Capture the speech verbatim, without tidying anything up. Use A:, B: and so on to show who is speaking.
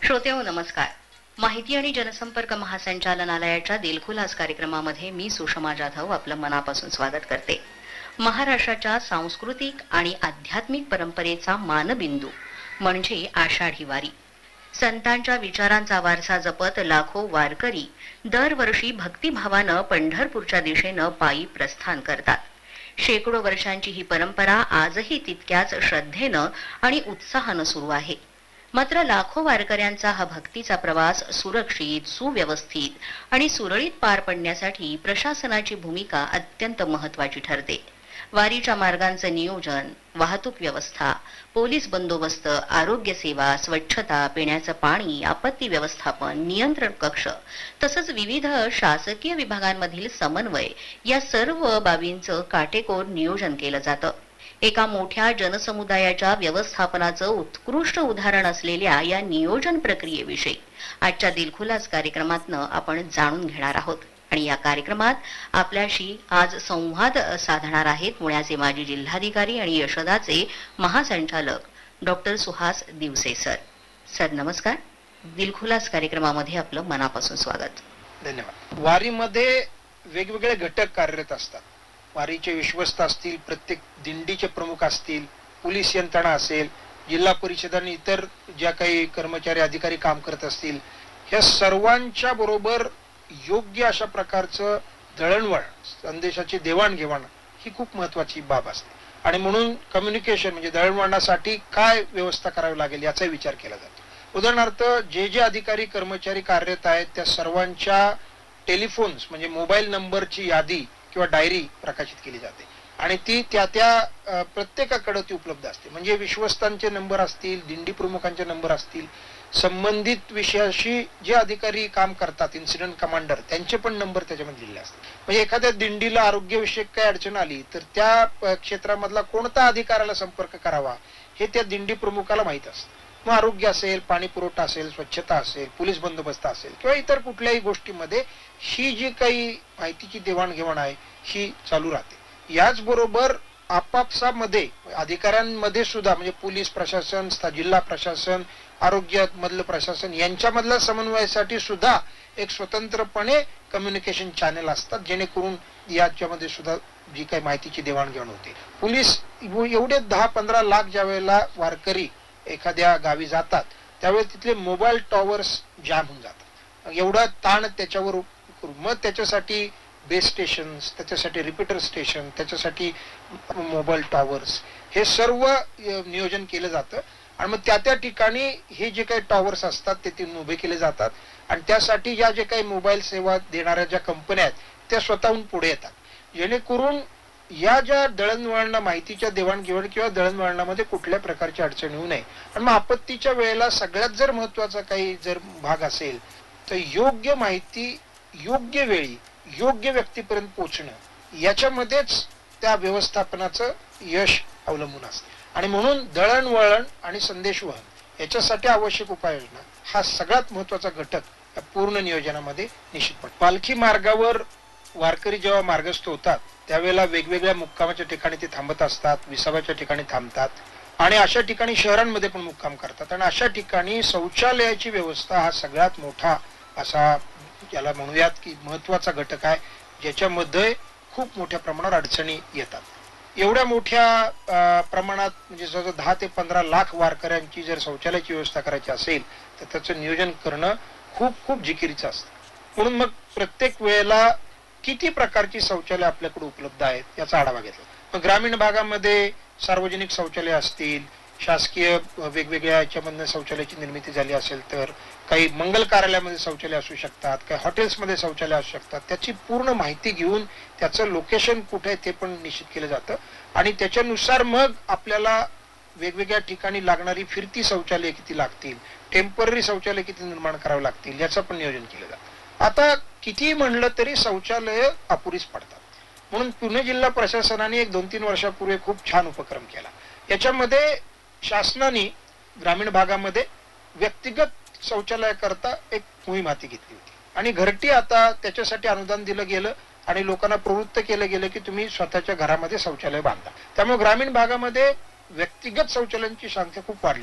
A: श्रोतेहो नमस्कार. माहिती आणि जनसंपर्क महासंचालनालयाच्या दिलखुलास कार्यक्रमामध्ये मी सुषमा जाधव आपलं मनापासून स्वागत करते. महाराष्ट्राच्या सांस्कृतिक आणि आध्यात्मिक परंपरेचा मानबिंदू म्हणजे आषाढी वारी. संतांच्या विचारांचा वारसा जपत लाखो वारकरी दरवर्षी भक्तिभावानं पंढरपूरच्या दिशेनं पायी प्रस्थान करतात. शेकडो वर्षांची ही परंपरा आजही तितक्याच श्रद्धेनं आणि उत्साहानं सुरू आहे. मात्र लाखो वारकऱ्यांचा हा भक्तीचा प्रवास सुरक्षित, सुव्यवस्थित आणि सुरळीत पार पडण्यासाठी प्रशासनाची भूमिका अत्यंत महत्त्वाची ठरते. वारीच्या मार्गांचं नियोजन, वाहतूक व्यवस्था, पोलीस बंदोबस्त, आरोग्य सेवा, स्वच्छता, पिण्याचं पाणी, आपत्ती व्यवस्थापन, नियंत्रण कक्ष तसंच विविध शासकीय विभागांमधील समन्वय या सर्व बाबींचं काटेकोर नियोजन केलं जातं. एका मोठ्या जनसमुदायाच्या व्यवस्थापनाचं उत्कृष्ट उदाहरण असलेल्या या नियोजन प्रक्रियेविषयी आजच्या दिलखुलास कार्यक्रमातनं आपण जाणून घेणार आहोत. आणि या कार्यक्रमात आपल्याशी आज संवाद साधणार आहेत पुण्याचे माजी जिल्हाधिकारी आणि यशदाचे महासंचालक doctor Suhas Diwase sir. Sir नमस्कार. दिलखुलास कार्यक्रमामध्ये आपलं मनापासून स्वागत.
B: धन्यवाद. वारीमध्ये वेगवेगळे घटक कार्यरत असतात. वारीचे विश्वस्त असतील, प्रत्येक दिंडीचे प्रमुख असतील, पोलीस यंत्रणा असेल, जिल्हा परिषद आणि इतर ज्या काही कर्मचारी अधिकारी काम करत असतील, ह्या सर्वांच्या बरोबर योग्य अशा प्रकारचं दळणवळण, संदेशाची देवाणघेवाण ही खूप महत्वाची बाब असते. आणि म्हणून कम्युनिकेशन म्हणजे दळणवळणासाठी काय व्यवस्था करावी लागेल याचा विचार केला जातो. उदाहरणार्थ जे जे अधिकारी कर्मचारी कार्यरत आहेत त्या सर्वांच्या टेलिफोन्स म्हणजे मोबाईल नंबरची यादी किंवा डायरी प्रकाशित केली जाते आणि ती त्या त्या प्रत्येकाकडे ती उपलब्ध असते. म्हणजे विश्वस्तांचे नंबर असतील, दिंडी प्रमुखांचे नंबर असतील, संबंधित विषयाशी जे अधिकारी काम करतात, इन्सिडेंट कमांडर, त्यांचे पण नंबर त्याच्यामध्ये दिलेले असतात. म्हणजे एखाद्या दिंडीला आरोग्यविषयक काही अडचण आली तर त्या क्षेत्रामधला कोणता अधिकाऱ्याला संपर्क करावा हे त्या दिंडी प्रमुखाला माहित असतं. मग आरोग्य असेल, पाणी पुरवठा असेल, स्वच्छता असेल, पोलीस बंदोबस्त असेल किंवा इतर कुठल्याही गोष्टीमध्ये ही जी काही माहितीची देवाणघेवाण आहे ही चालू राहते. याचबरोबर आपापसामध्ये अधिकाऱ्यांमध्ये सुद्धा म्हणजे पोलीस प्रशासन, जिल्हा प्रशासन, आरोग्य मधलं प्रशासन यांच्यामधल्या समन्वयासाठी सुद्धा एक स्वतंत्रपणे कम्युनिकेशन चॅनल असतात, जेणेकरून याच्यामध्ये सुद्धा जी काही माहितीची देवाणघेवाण होते. पोलीस एवढे दहा पंधरा लाख ज्या वेळेला वारकरी एखाद्या गावी जातात त्यावेळेस तिथले मोबाईल टॉवर्स जाम होऊन जातात. एवढा ताण त्याच्यावर मग त्याच्यासाठी बेस स्टेशन, त्याच्यासाठी रिपीटर स्टेशन, त्याच्यासाठी मोबाईल टॉवर्स हे सर्व नियोजन केलं जातं. आणि मग त्या त्या ठिकाणी हे जे काही टॉवर्स असतात ते तिथून उभे केले जातात आणि त्यासाठी या जे काही मोबाईल सेवा देणाऱ्या ज्या कंपन्या आहेत त्या स्वतःहून पुढे येतात, जेणेकरून या ज्या दळणवळण माहितीच्या देवाणघेवाण किंवा दळणवळणामध्ये कुठल्या प्रकारची अडचण येऊ नये. आणि मग आपत्तीच्या वेळेला सगळ्यात जर महत्वाचा काही जर भाग असेल तर योग्य माहिती योग्य वेळी योग्य व्यक्तीपर्यंत पोहोचणं याच्यामध्येच त्या व्यवस्थापनाचं यश अवलंबून असते. आणि म्हणून दळणवळण आणि संदेशवहन याच्यासाठी आवश्यक उपाययोजना हा सगळ्यात महत्वाचा घटक पूर्ण नियोजनामध्ये निश्चितपणे. पालखी मार्गावर वारकरी जेव्हा मार्गस्थ होतात त्यावेळेला वेगवेगळ्या मुक्कामाच्या ठिकाणी ते थांबत असतात, विसाव्याच्या ठिकाणी थांबतात आणि अशा ठिकाणी शहरांमध्ये पण मुक्काम करतात. आणि अशा ठिकाणी शौचालयाची व्यवस्था हा सगळ्यात मोठा असा याला म्हणूयात की महत्वाचा घटक आहे, ज्याच्यामध्ये खूप मोठ्या प्रमाणावर अडचणी येतात. एवढ्या मोठ्या प्रमाणात म्हणजे जवळ दहा ते पंधरा लाख वारकऱ्यांची जर शौचालयाची व्यवस्था करायची असेल तर त्याचं नियोजन करणं खूप खूप जिकिरीचं असतं. म्हणून मग प्रत्येक वेळेला किती प्रकारची शौचालय आपल्याकडे उपलब्ध आहेत याचा आढावा घेतला. मग ग्रामीण भागामध्ये सार्वजनिक शौचालय असतील, शासकीय वेगवेगळ्या याच्यामधनं शौचालयाची निर्मिती झाली असेल तर काही मंगल कार्यालयामध्ये शौचालय असू शकतात, काही हॉटेल्समध्ये शौचालय असू शकतात. त्याची पूर्ण माहिती घेऊन त्याचं लोकेशन कुठे आहे ते पण निश्चित केलं जातं आणि त्याच्यानुसार मग आपल्याला वेगवेगळ्या ठिकाणी लागणारी फिरती शौचालय किती लागतील, टेम्पररी शौचालय किती निर्माण करावे लागतील याचं पण नियोजन केलं जातं. आता किती म्हणलं तरी शौचालय अपुरीच पडतात. म्हणून पुणे जिल्हा प्रशासनाने एक दोन तीन वर्षापूर्वी खूप छान उपक्रम केला. याच्यामध्ये शासनाने ग्रामीण भागामध्ये व्यक्तिगत शौचालय करता एक मोहीम हाती घेतली होती आणि घरटी आता त्याच्यासाठी अनुदान दिलं गेलं आणि लोकांना प्रवृत्त केलं गेलं की तुम्ही स्वतःच्या घरामध्ये शौचालय बांधा. त्यामुळे ग्रामीण भागामध्ये व्यक्तिगत शौचालयांची संख्या खूप वाढली.